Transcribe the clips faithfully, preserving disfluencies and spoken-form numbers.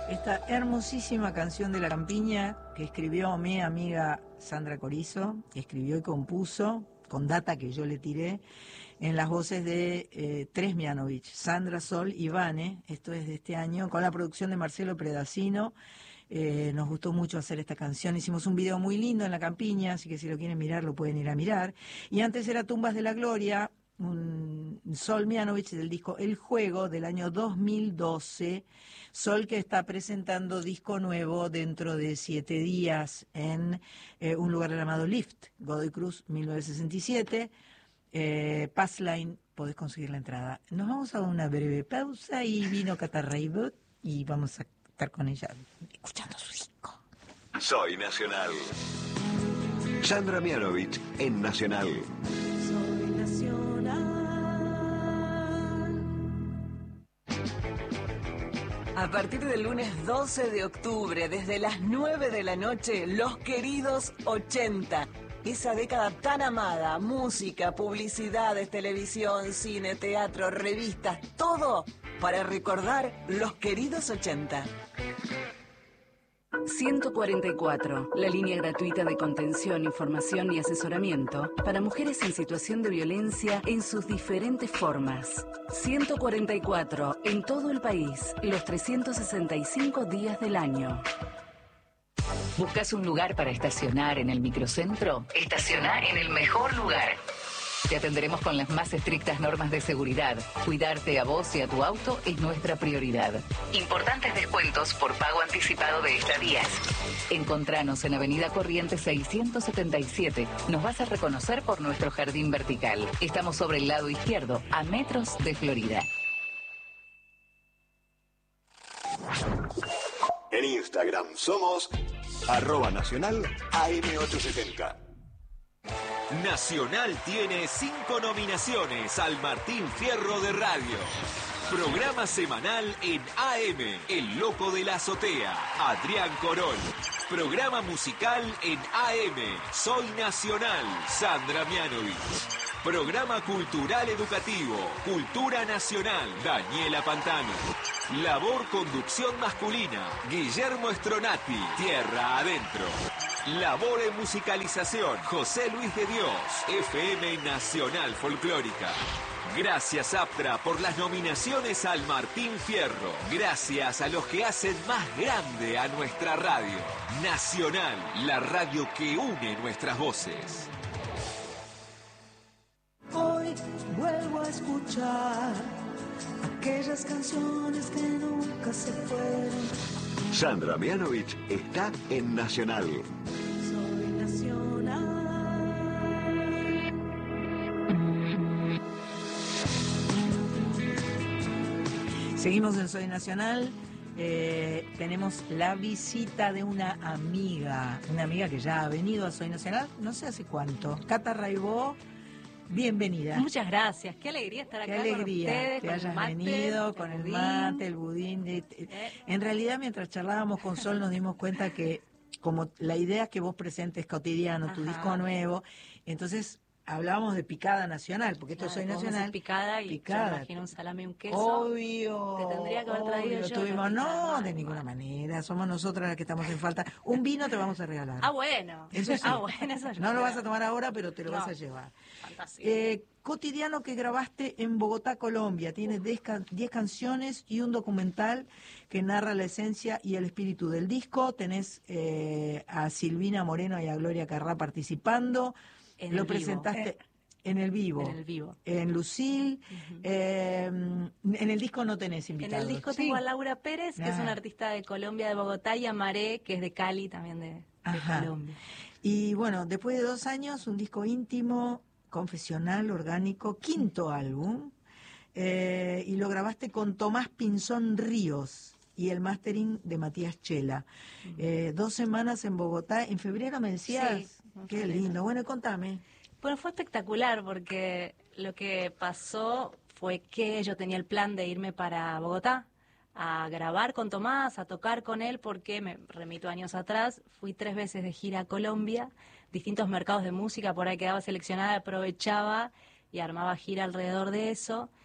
Esta hermosísima canción de La Campiña que escribió mi amiga Sandra Corizo, que escribió y compuso, con data que yo le tiré, en las voces de eh, Tres Mianovich, Sandra, Sol y Vane. Esto es de este año, con la producción de Marcelo Predacino. Eh, nos gustó mucho hacer esta canción, hicimos un video muy lindo en La Campiña, así que si lo quieren mirar lo pueden ir a mirar. Y antes era Tumbas de la Gloria, un Sol Mianovich del disco El Juego del año dos mil doce. Sol que está presentando disco nuevo dentro de siete días en eh, un lugar llamado Lift, Godoy Cruz, mil novecientos sesenta y siete. Eh, Passline, podés conseguir la entrada. Nos vamos a una breve pausa y vino Cata Raibot y vamos a estar con ella escuchando su disco. Soy Nacional. Sandra Mianovich en Nacional. Soy Nacional. A partir del lunes doce de octubre, desde las nueve de la noche, Los Queridos ochenta. Esa década tan amada, música, publicidades, televisión, cine, teatro, revistas, todo para recordar Los Queridos ochenta. ciento cuarenta y cuatro, la línea gratuita de contención, información y asesoramiento para mujeres en situación de violencia en sus diferentes formas. ciento cuarenta y cuatro, en todo el país, los trescientos sesenta y cinco días del año. ¿Buscas un lugar para estacionar en el microcentro? Estaciona en el mejor lugar. Te atenderemos con las más estrictas normas de seguridad. Cuidarte a vos y a tu auto es nuestra prioridad. Importantes descuentos por pago anticipado de estadías. Encontranos en Avenida Corrientes seiscientos setenta y siete. Nos vas a reconocer por nuestro jardín vertical. Estamos sobre el lado izquierdo, a metros de Florida. En Instagram somos arroba nacional A M ochocientos setenta. Nacional tiene cinco nominaciones al Martín Fierro de Radio. Programa semanal en A M, El Loco de la Azotea, Adrián Corol. Programa musical en A M, Soy Nacional, Sandra Mianovich. Programa cultural educativo, Cultura Nacional, Daniela Pantano. Labor conducción masculina, Guillermo Stronati, Tierra Adentro. Labor en musicalización, José Luis de Dios, F M Nacional Folclórica. Gracias Aptra por las nominaciones al Martín Fierro. Gracias a los que hacen más grande a nuestra radio. Nacional, la radio que une nuestras voces. Hoy vuelvo a escuchar aquellas canciones que nunca se fueron. Sandra Mianovich está en Nacional. Soy Nacional. Seguimos en Soy Nacional. Eh, tenemos la visita de una amiga, una amiga que ya ha venido a Soy Nacional, no sé hace cuánto. Cata Raibó, bienvenida. Muchas gracias, qué alegría estar acá. Qué alegría con ustedes, que con hayas el mate, venido con el budín. mate, el budín. De, Eh. En realidad, mientras charlábamos con Sol, nos dimos cuenta que como la idea es que vos presentes cotidiano, tu Ajá. disco nuevo, entonces hablábamos de picada nacional, porque esto Claro, Soy vos Nacional. haces picada y picada. yo me imagino un salame y un queso. Obvio. Te tendría que haber traído obvio, yo tuvimos- una no, picada. de ninguna manera. Somos nosotras las que estamos en falta. Un vino te vamos a regalar. Ah, bueno. Eso sí. Ah, bueno, eso yo No lo creo. vas a tomar ahora, pero te lo No. vas a llevar. Fantástico. Eh, cotidiano que grabaste en Bogotá, Colombia. Tiene diez canciones y un documental que narra la esencia y el espíritu del disco. Tenés eh, a Silvina Moreno y a Gloria Carrá participando. En Lo el vivo. presentaste Eh, en el vivo. En el vivo. En Lucille. Ujú. eh, en el disco no tenés En invitados. el disco Sí. tengo a Laura Pérez, que es Ah. una artista de Colombia, de Bogotá, y a Maré, que es de Cali, también de, de Ajá. Colombia. Y bueno, después de dos años, un disco íntimo, confesional, orgánico, quinto álbum, eh, y lo grabaste con Tomás Pinzón Ríos y el mastering de Matías Chela. Eh, dos semanas en Bogotá, en febrero me decías, Sí, en qué febrero. lindo. Bueno, contame. Bueno, fue espectacular porque lo que pasó fue que yo tenía el plan de irme para Bogotá a grabar con Tomás, a tocar con él, porque me remito años atrás, fui tres veces de gira a Colombia, distintos mercados de música, por ahí quedaba seleccionada, aprovechaba y armaba gira alrededor de eso.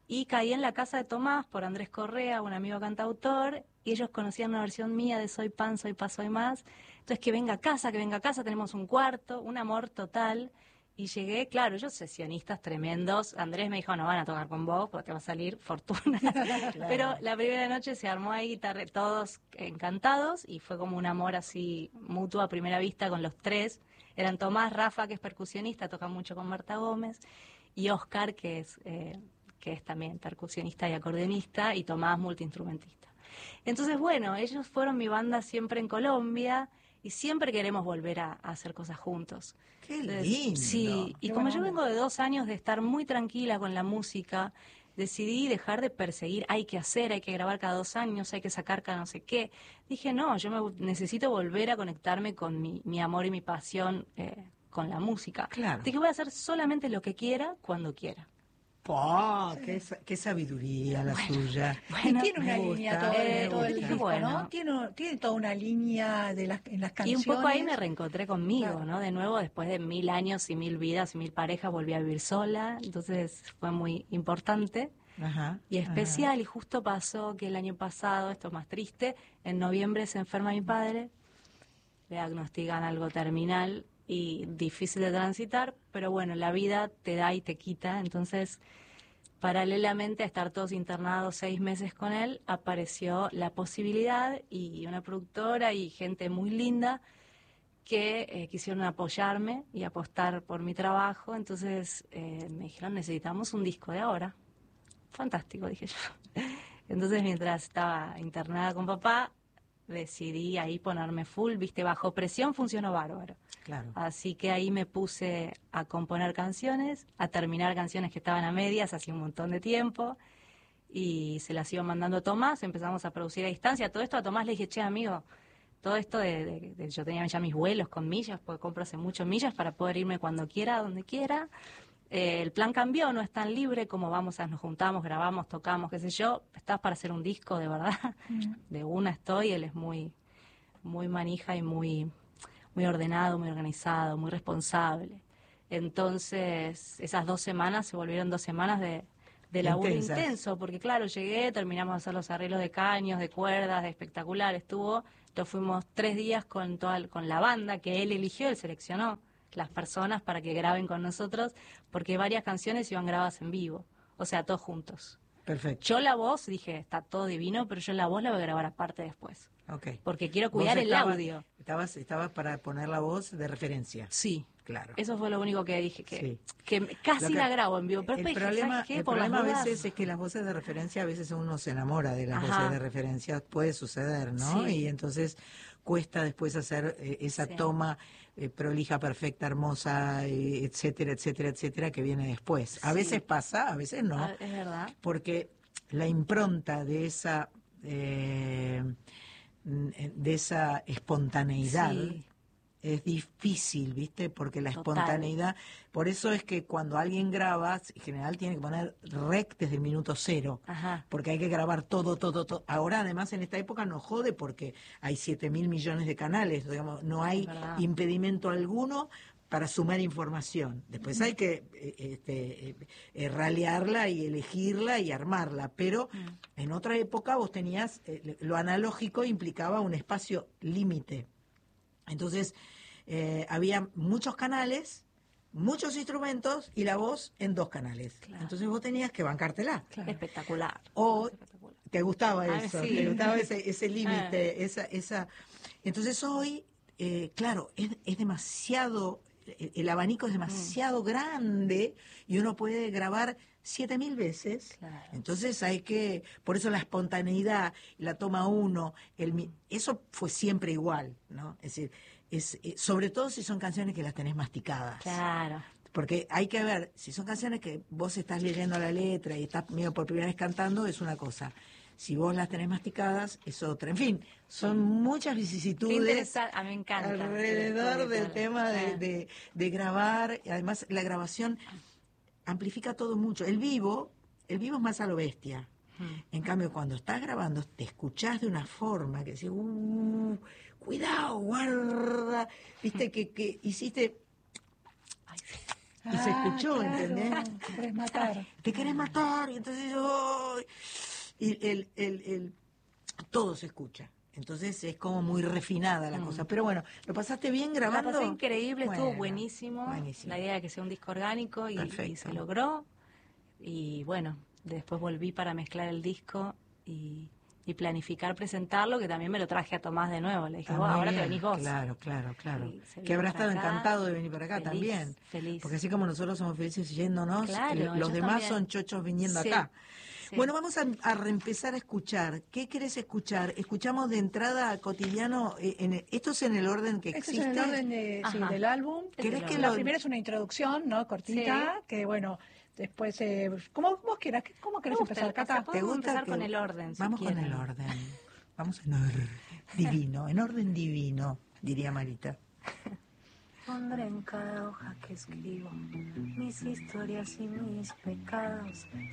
Y caí en la casa de Tomás por Andrés Correa, un amigo cantautor, y ellos conocían una versión mía de Soy Pan, Soy Paz, Soy Más. Entonces, que venga a casa, que venga a casa, tenemos un cuarto, un amor total. Y llegué, claro, ellos sesionistas tremendos. Andrés me dijo, no van a tocar con vos porque te va a salir fortuna. Claro. Pero la primera noche se armó ahí, guitarra, todos encantados, y fue como un amor así mutuo a primera vista con los tres. Eran Tomás, Rafa, que es percusionista, toca mucho con Marta Gómez, y Oscar, que es... Eh, que es también percusionista y acordeonista, y Tomás, multiinstrumentista. Entonces, bueno, ellos fueron mi banda siempre en Colombia, y siempre queremos volver a, a hacer cosas juntos. ¡Qué lindo! Sí, y como yo vengo de dos años de estar muy tranquila con la música, decidí dejar de perseguir, hay que hacer, hay que grabar cada dos años, hay que sacar cada no sé qué. Dije, no, yo me, necesito volver a conectarme con mi, mi amor y mi pasión eh, con la música. Claro. Dije, voy a hacer solamente lo que quiera, cuando quiera. ¡Oh, qué, qué sabiduría la bueno, suya! Bueno, y tiene una línea todo, eh, todo el gusta. disco, Bueno. ¿no? Tiene, tiene toda una línea de las, en las Y canciones. un poco ahí me reencontré conmigo, Claro. ¿no? De nuevo, después de mil años y mil vidas y mil parejas, volví a vivir sola. Entonces fue muy importante Ajá, y especial. ajá. Y justo pasó que el año pasado, esto es más triste, en noviembre se enferma mi padre, le diagnostican algo terminal y difícil de transitar, pero bueno, la vida te da y te quita. Entonces, paralelamente a estar todos internados seis meses con él, apareció la posibilidad, y una productora y gente muy linda que eh, quisieron apoyarme y apostar por mi trabajo. Entonces eh, me dijeron, necesitamos un disco de ahora. Fantástico, dije yo. Entonces, mientras estaba internada con papá, decidí ahí ponerme full, viste, bajo presión funcionó bárbaro. Claro. Así que ahí me puse a componer canciones, a terminar canciones que estaban a medias hace un montón de tiempo, y se las iba mandando a Tomás, empezamos a producir a distancia. Todo esto a Tomás le dije, che, amigo, todo esto de, de, de yo tenía ya mis vuelos con millas, porque compro hace muchas millas para poder irme cuando quiera, donde quiera. Eh, el plan cambió, no es tan libre como vamos a, nos juntamos, grabamos, tocamos, qué sé yo. Estás para hacer un disco, de verdad. Mm. De una estoy, él es muy, muy manija y muy... muy ordenado, muy organizado, muy responsable. Entonces, esas dos semanas se volvieron dos semanas de, de laburo Intensas. intenso, porque claro, llegué, terminamos de hacer los arreglos de caños, de cuerdas, de espectacular, estuvo, entonces fuimos tres días con toda, con la banda que él eligió, él seleccionó las personas para que graben con nosotros, porque varias canciones iban grabadas en vivo, o sea, todos juntos. Perfecto. Yo la voz, dije, está todo divino, pero yo la voz la voy a grabar aparte después. Okay. Porque quiero cuidar el estabas, audio. Estabas, estabas para poner la voz de referencia. Sí. Claro. Eso fue lo único que dije, que, sí. que casi que, la grabo en vivo. Pero el dije, problema, ¿sabes qué? el Por problema las a dudas. veces es que las voces de referencia, a veces uno se enamora de las Ajá. voces de referencia, puede suceder, ¿no? Sí. Y entonces cuesta después hacer eh, esa Sí. toma eh, prolija, perfecta, hermosa, eh, etcétera, etcétera, etcétera, que viene después. A Sí. veces pasa, a veces no. Ah, es verdad. Porque la impronta de esa... Eh, de esa espontaneidad Sí. es difícil, ¿viste? Porque la Total. espontaneidad, por eso es que cuando alguien graba, en general tiene que poner rec desde el minuto cero, Ajá. porque hay que grabar todo, todo, todo. Ahora además en esta época no jode porque hay siete mil millones de canales, digamos, no hay verdad. impedimento alguno para sumar información. Después hay que eh, este, eh, eh, ralearla y elegirla y armarla, pero Mm. en otra época vos tenías, eh, lo analógico implicaba un espacio límite. Entonces eh, había muchos canales, muchos instrumentos y la voz en dos canales. Claro. Entonces vos tenías que bancártela. Claro. Espectacular. O Espectacular. te gustaba Ah, eso, sí. te gustaba ese, ese límite, Ah. esa, esa. Entonces hoy, eh, claro, es, es demasiado, el, el abanico es demasiado Mm. grande y uno puede grabar siete mil veces. Claro. Entonces hay que, por eso la espontaneidad, la toma uno, el, mi- eso fue siempre igual, ¿no? Es decir, es, eh, sobre todo si son canciones que las tenés masticadas. Claro. Porque hay que ver, si son canciones que vos estás leyendo la letra y estás medio por primera vez cantando, es una cosa. Si vos las tenés masticadas, es otra. En fin, son muchas Qué vicisitudes interesante. A mí me encanta. alrededor del tema de, Ah. de, de grabar. Además, la grabación amplifica todo mucho. El vivo, el vivo es más a lo bestia. Mm. En cambio, cuando estás grabando, te escuchás de una forma que decís, uh, cuidado, guarda, viste que, que hiciste... Ay, sí. y se escuchó, claro, ¿entendés? Te querés matar. Te querés matar, y entonces, ¡ay! y el, el, el, todo se escucha. Entonces es como muy refinada la mm. cosa. Pero bueno, ¿lo pasaste bien grabando? La pasé increíble, bueno, estuvo buenísimo. buenísimo. La idea de que sea un disco orgánico y, y se logró. Y bueno, después volví para mezclar el disco y, y planificar presentarlo, que también me lo traje a Tomás de nuevo. Le dije, ah, vos, ahora bien. que venís vos. Claro, claro, claro. Que habrá estado acá, encantado de venir para acá feliz, también. Feliz. Porque así como nosotros somos felices yéndonos, claro, los demás también. son chochos viniendo sí. acá. Sí. Bueno, vamos a, a reempezar a escuchar. ¿Qué querés escuchar? Escuchamos de entrada a Cotidiano. Eh, en el, ¿Esto es en el orden que Esto existe? es en el orden de, sí, del álbum. ¿Querés que la lo... primera es una introducción, ¿no? Cortita, sí. que bueno, después, eh, como vos quieras, ¿cómo querés empezar, Cata? ¿Te gusta empezar que... con el orden? Si vamos quieren. con el orden. Vamos en orden divino, en orden divino, diría Marita. Pondré en cada hoja que escribo mis historias y mis pecados.